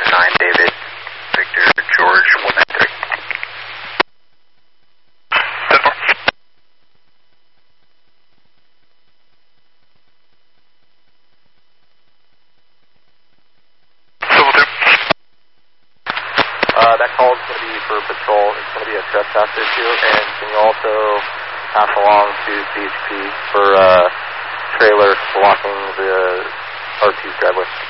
9 David, Victor, George, 193. 10-4. Civil 2. That call is going to be for patrol. It's going to be a trespass issue, and can you also pass along to CHP for trailer blocking the R2's driveway?